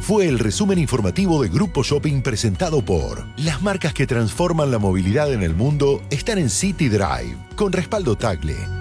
fue el resumen informativo de Grupo Shopping presentado por las marcas que transforman la movilidad en el mundo están en City Drive, con respaldo Tagle.